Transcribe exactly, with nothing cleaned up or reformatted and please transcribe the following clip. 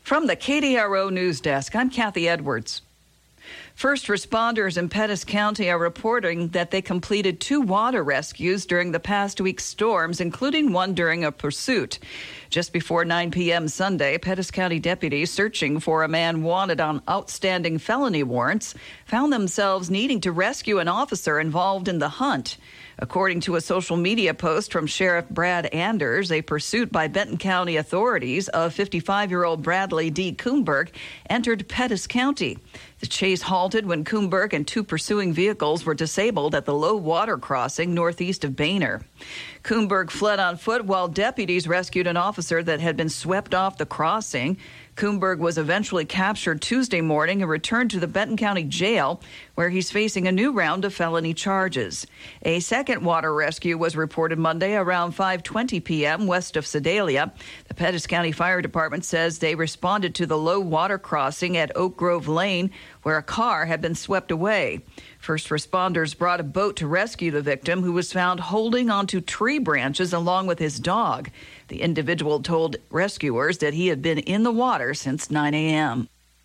From the K D R O News Desk, I'm Kathy Edwards. First responders in Pettis County are reporting that they completed two water rescues during the past week's storms, including one during a pursuit. Just before nine p.m. Sunday, Pettis County deputies searching for a man wanted on outstanding felony warrants found themselves needing to rescue an officer involved in the hunt. According to a social media post from Sheriff Brad Anders, a pursuit by Benton County authorities of fifty-five-year-old Bradley D. Coomberg entered Pettis County. The chase halted when Coomberg and two pursuing vehicles were disabled at the low water crossing northeast of Boehner. Coomberg fled on foot while deputies rescued an officer that had been swept off the crossing. Coomberg was eventually captured Tuesday morning and returned to the Benton County Jail, where he's facing a new round of felony charges. A second water rescue was reported Monday around five twenty p.m. west of Sedalia. The Pettis County Fire Department says they responded to the low water crossing at Oak Grove Lane, where a car had been swept away. First responders brought a boat to rescue the victim, who was found holding onto tree branches along with his dog. The individual told rescuers that he had been in the water since nine a.m.